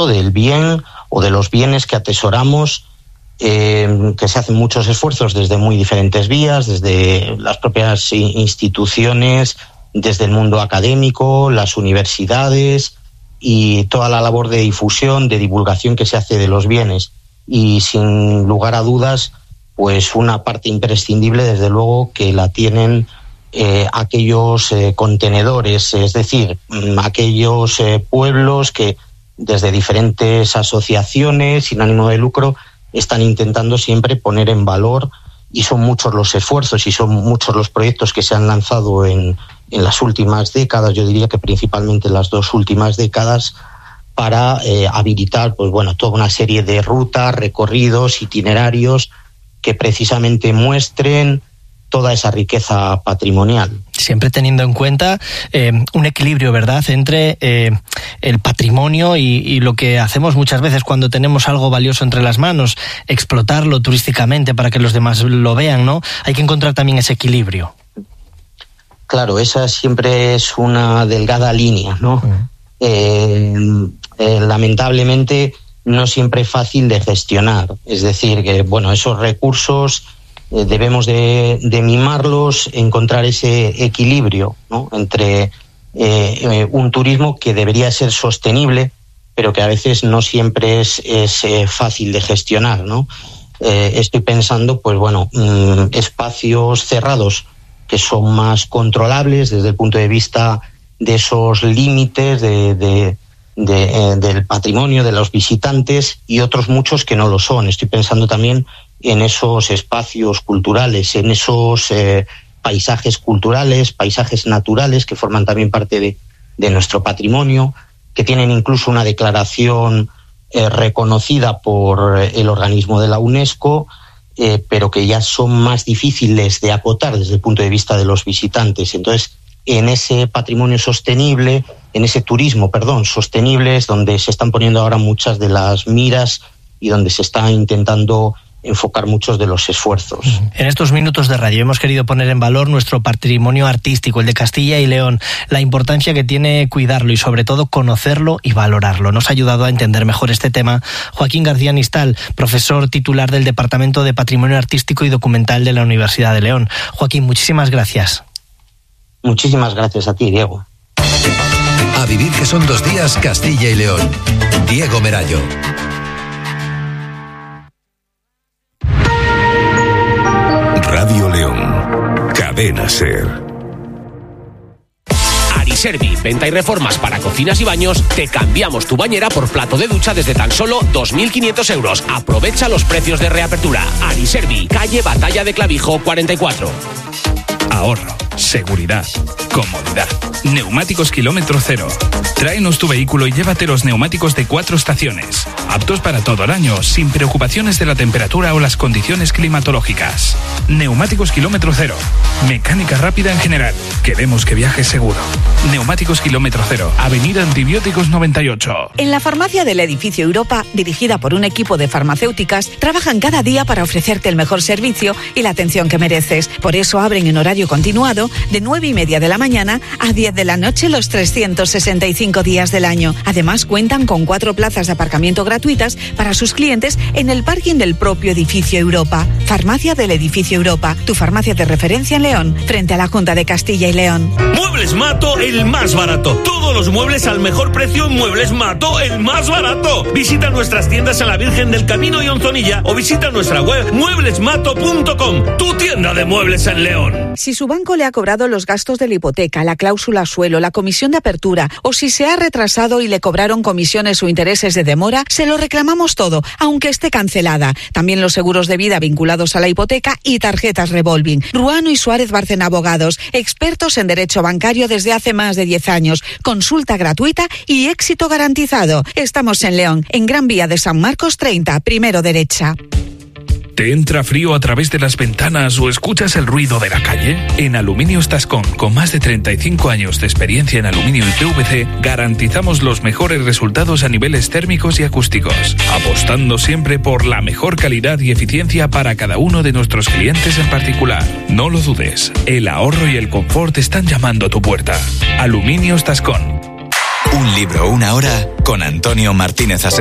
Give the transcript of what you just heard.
del bien o de los bienes que atesoramos, que se hacen muchos esfuerzos desde muy diferentes vías, desde las propias instituciones, desde el mundo académico, las universidades y toda la labor de difusión, de divulgación que se hace de los bienes. Y sin lugar a dudas, pues una parte imprescindible, desde luego, que la tienen aquellos contenedores, es decir, aquellos pueblos que desde diferentes asociaciones sin ánimo de lucro están intentando siempre poner en valor, y son muchos los esfuerzos y son muchos los proyectos que se han lanzado en las últimas décadas, yo diría que principalmente las 2 últimas décadas, para habilitar pues bueno, toda una serie de rutas, recorridos, itinerarios que precisamente muestren toda esa riqueza patrimonial. Siempre teniendo en cuenta un equilibrio, ¿verdad?, entre el patrimonio y lo que hacemos muchas veces cuando tenemos algo valioso entre las manos, explotarlo turísticamente para que los demás lo vean, ¿no? Hay que encontrar también ese equilibrio. Claro, esa siempre es una delgada línea, ¿no? Lamentablemente no siempre es fácil de gestionar. Es decir, que bueno, esos recursos debemos de mimarlos, encontrar ese equilibrio, ¿no?, entre un turismo que debería ser sostenible, pero que a veces no siempre es fácil de gestionar, ¿no? Estoy pensando, pues bueno, espacios cerrados que son más controlables desde el punto de vista de esos límites del patrimonio de los visitantes, y otros muchos que no lo son. Estoy pensando también en esos espacios culturales, en esos paisajes culturales, paisajes naturales que forman también parte de nuestro patrimonio, que tienen incluso una declaración reconocida por el organismo de la UNESCO, pero que ya son más difíciles de acotar desde el punto de vista de los visitantes. Entonces, en ese patrimonio sostenible, en ese turismo, sostenible, es donde se están poniendo ahora muchas de las miras y donde se está intentando enfocar muchos de los esfuerzos. En estos minutos de radio hemos querido poner en valor nuestro patrimonio artístico, el de Castilla y León, la importancia que tiene cuidarlo y sobre todo conocerlo y valorarlo. Nos ha ayudado a entender mejor este tema Joaquín García Nistal, profesor titular del Departamento de Patrimonio Artístico y Documental de la Universidad de León. Joaquín, muchísimas gracias. Muchísimas gracias a ti, Diego. A vivir, que son 2 días, Castilla y León. Diego Merayo. Radio León, Cadena SER. Ariservi, venta y reformas para cocinas y baños. Te cambiamos tu bañera por plato de ducha desde tan solo 2.500 euros. Aprovecha los precios de reapertura. Ariservi, calle Batalla de Clavijo 44. Ahorro, seguridad, comodidad. Neumáticos kilómetro cero. Tráenos tu vehículo y llévate los neumáticos de 4 estaciones. Aptos para todo el año, sin preocupaciones de la temperatura o las condiciones climatológicas. Neumáticos kilómetro cero. Mecánica rápida en general. Queremos que viajes seguro. Neumáticos kilómetro cero. Avenida Antibióticos 98. En la farmacia del edificio Europa, dirigida por un equipo de farmacéuticas, trabajan cada día para ofrecerte el mejor servicio y la atención que mereces. Por eso abren en horario continuado de 9:30 de la mañana a 10 de la noche los 365 días del año. Además, cuentan con 4 plazas de aparcamiento gratuitas para sus clientes en el parking del propio edificio Europa. Farmacia del edificio Europa, tu farmacia de referencia en León, frente a la Junta de Castilla y León. Muebles Mato, el más barato. Todos los muebles al mejor precio en Muebles Mato, el más barato. Visita nuestras tiendas en la Virgen del Camino y Onzonilla o visita nuestra web mueblesmato.com, tu tienda de muebles en León. Si su banco le ha cobrado los gastos de la hipoteca, la cláusula suelo, la comisión de apertura, o si se ha retrasado y le cobraron comisiones o intereses de demora, se lo reclamamos todo, aunque esté cancelada. También los seguros de vida vinculados a la hipoteca y tarjetas revolving. Ruano y Suárez Bárcena Abogados, expertos en derecho bancario desde hace más de 10 años. Consulta gratuita y éxito garantizado. Estamos en León, en Gran Vía de San Marcos 30, primero derecha. ¿Te entra frío a través de las ventanas o escuchas el ruido de la calle? En Aluminios Tascón, con más de 35 años de experiencia en aluminio y PVC, garantizamos los mejores resultados a niveles térmicos y acústicos, apostando siempre por la mejor calidad y eficiencia para cada uno de nuestros clientes en particular. No lo dudes, el ahorro y el confort están llamando a tu puerta. Aluminios Tascón. Un libro, una hora con Antonio Martínez Asensio.